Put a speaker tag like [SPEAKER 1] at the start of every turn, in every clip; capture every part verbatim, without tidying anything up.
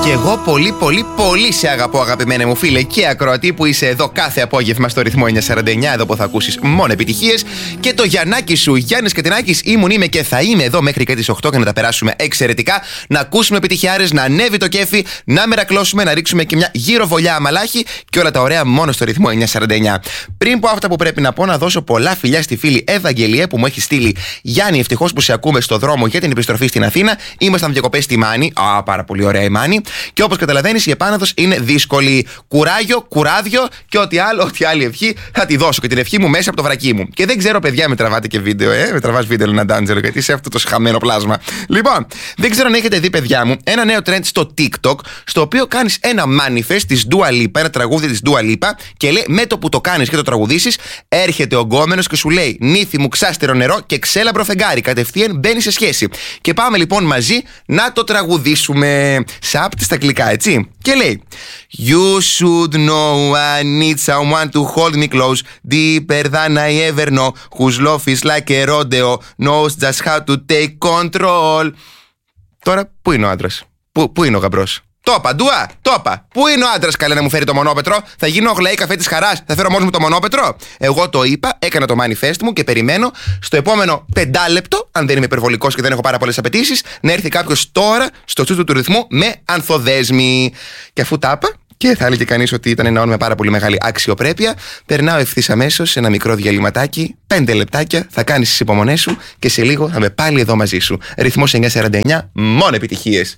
[SPEAKER 1] Και εγώ πολύ πολύ πολύ σε αγαπώ, αγαπημένε μου φίλε και ακροατή που είσαι εδώ κάθε απόγευμα στο ρυθμό εννιακόσια σαράντα εννιά, εδώ που θα ακούσεις μόνο επιτυχίες. Και το Γιαννάκι σου, Γιάννης Κατινάκης, ήμουν, είμαι και θα είμαι εδώ μέχρι και τις οκτώ για να τα περάσουμε εξαιρετικά. Να ακούσουμε επιτυχιάρες, να ανέβει το κέφι, να μερακλώσουμε, να ρίξουμε και μια γύρω βολιά αμαλάχη και όλα τα ωραία μόνο στο ρυθμό εννιακόσια σαράντα εννιά. Πριν πω αυτά που πρέπει να πω, να δώσω πολλά φιλιά στη φίλη Ευαγγελία που μου έχει στείλει: Γιάννη, ευτυχώς που σε ακούμε στο δρόμο για την επιστροφή στην Αθήνα. Ήμασταν διακοπές στη Μάνη. Α, πάρα πολύ ωραία η Μάνη. Και όπως καταλαβαίνεις, η επάνωδος είναι δύσκολη. Κουράγιο, κουράδιο και ό,τι άλλο, ό,τι άλλη ευχή θα τη δώσω και την ευχή μου μέσα από το βρακί μου. Και δεν ξέρω, παιδιά, με τραβάτε και βίντεο, ε. Με τραβάς βίντεο, Λένα Ντάντζελο, γιατί είσαι αυτό το σχαμένο πλάσμα. Λοιπόν, δεν ξέρω αν έχετε δει, παιδιά μου, ένα νέο trend στο TikTok, στο οποίο κάνεις ένα manifest της Dua Lipa, ένα τραγούδι της Dua Lipa, και λέει με το που το κάνεις και το τραγουδήσεις, έρχεται ο γκόμενος και σου λέει: νύφη μου, ξάστερο νερό και ξέλαμπρο φεγγάρι. Κατευθείαν μπαίνει σε σχέση. Και πάμε λοιπόν μαζί να το τραγουδήσουμε. Σάπτη στα αγγλικά, έτσι. Και λέει: You should know I need someone to hold me close, deeper than I ever know, whose love is like a rodeo, knows just how to take control. Τώρα, πού είναι ο άντρας? Πού, πού είναι ο γαμπρός? Το είπα, Ντουά, το είπα. Πού είναι ο άντρας, καλέ, να μου φέρει το μονόπετρο? Θα γίνω γλαή καφέ της χαράς, θα φέρω μόνος μου το μονόπετρο? Εγώ το είπα, έκανα το manifest μου και περιμένω στο επόμενο πεντάλεπτο, αν δεν είμαι υπερβολικός και δεν έχω πάρα πολλές απαιτήσεις, να έρθει κάποιος τώρα στο στούντιο του ρυθμού με ανθοδέσμη. Και αφού τα είπα, και θα έλεγε κανείς ότι ήταν ένα όνομα με πάρα πολύ μεγάλη αξιοπρέπεια, περνάω ευθύς αμέσως σε ένα μικρό διαλυματάκι, πέντε λεπτάκια, θα κάνεις τις υπομονές σου και σε λίγο θα είμαι πάλι εδώ μαζί σου. Ρυθμός εννιακόσια σαράντα εννιά, μόνο επιτυχίες.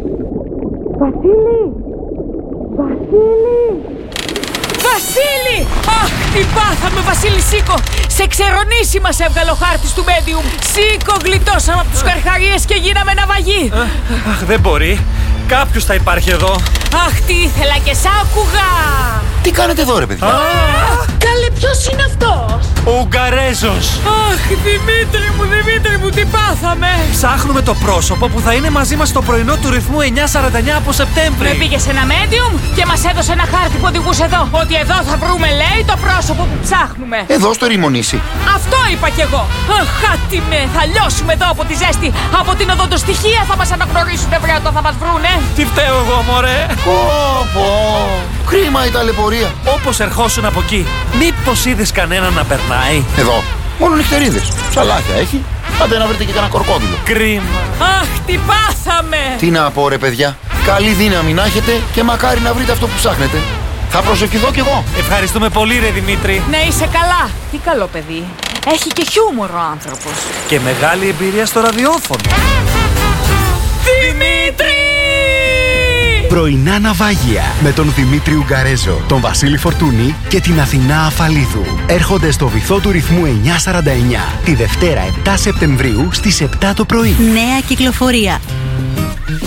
[SPEAKER 2] Βασίλη! Βασίλη! Βασίλη! Αχ, τι πάθαμε, Βασίλη, σήκω! Σε ξερονήσει μας έβγαλε ο χάρτης του Medium. Σήκω, γλιτώσαμε από τους καρχαρίες και γίναμε ναυαγοί.
[SPEAKER 3] Αχ, δεν μπορεί. Κάποιος θα υπάρχει εδώ.
[SPEAKER 2] Αχ, τι ήθελα και σ' άκουγα!
[SPEAKER 1] Τι κάνετε εδώ, ρε παιδιά?
[SPEAKER 2] Καλέ, ποιος είναι αυτός?
[SPEAKER 3] Ο Ουγγαρέζος.
[SPEAKER 2] Αχ, Δημήτρη μου, Δημήτρη μου, τι πάθαμε!
[SPEAKER 3] Ψάχνουμε το πρόσωπο που θα είναι μαζί μας στο πρωινό του ρυθμού εννιακόσια σαράντα εννιά από Σεπτέμβρη.
[SPEAKER 2] Με πήγε σε ένα Medium και μας έδωσε ένα χάρτη που οδηγούσε εδώ. Ότι εδώ θα βρούμε, λέει, το πρόσωπο που ψάχνουμε.
[SPEAKER 1] Εδώ στο Ρημονήσι.
[SPEAKER 2] Αυτό είπα κι εγώ. Αχ, χάτι με, θα λιώσουμε εδώ από τη ζέστη. Από την οδοντοστοιχεία θα μας αναγνωρίσουν, βρε, όταν θα μας βρούνε.
[SPEAKER 3] Τι φταίω εγώ, μωρέ?
[SPEAKER 1] Πω, πω. Κρίμα η ταλαιπωρία.
[SPEAKER 3] Όπως ερχόσουν από εκεί, μήπως είδες κανένα να περνάει?
[SPEAKER 1] Εδώ, μόνο νυχτερίδες. Ψαλάκια έχει. Άντε να βρείτε και κανένα κορκόδιλο.
[SPEAKER 3] Κρίμα.
[SPEAKER 2] Αχ, τι πάθαμε!
[SPEAKER 1] Τι να πω, ρε παιδιά. Καλή δύναμη να έχετε και μακάρι να βρείτε αυτό που ψάχνετε. Θα προσευχηθώ κι εγώ.
[SPEAKER 3] Ευχαριστούμε πολύ, ρε Δημήτρη.
[SPEAKER 2] Να είσαι καλά. Τι καλό παιδί. Έχει και χιούμορ ο άνθρωπος.
[SPEAKER 3] Και μεγάλη εμπειρία στο ραδιόφωνο.
[SPEAKER 2] Δημήτρη!
[SPEAKER 4] Πρωινά ναυάγια με τον Δημήτρη Ουγγαρέζο, τον Βασίλη Φορτούνη και την Αθηνά Αφαλίδου. Έρχονται στο βυθό του ρυθμού εννιακόσια σαράντα εννιά τη Δευτέρα επτά Σεπτεμβρίου στις επτά το πρωί.
[SPEAKER 5] Νέα κυκλοφορία.